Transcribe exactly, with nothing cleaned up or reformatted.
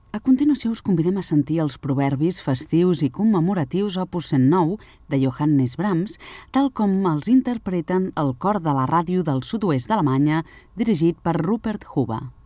A continuació us convidem a sentir els proverbis festius i commemoratius opus cent nou de Johannes Brahms, tal com els interpreten el cor de la ràdio del sud-oest d'Alemanya, dirigit per Rupert Huber.